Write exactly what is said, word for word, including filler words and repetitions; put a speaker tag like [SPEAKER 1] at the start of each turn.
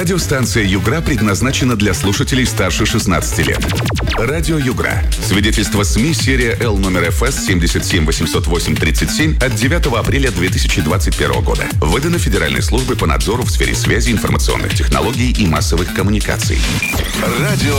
[SPEAKER 1] Радиостанция «Югра» предназначена для слушателей старше шестнадцати лет. Радио «Югра». Свидетельство СМИ серия Л номер эф эс семь семь восемь ноль восемь тридцать семь от девятого апреля две тысячи двадцать первого года. Выдано Федеральной службой по надзору в сфере связи, информационных технологий и массовых коммуникаций. Радио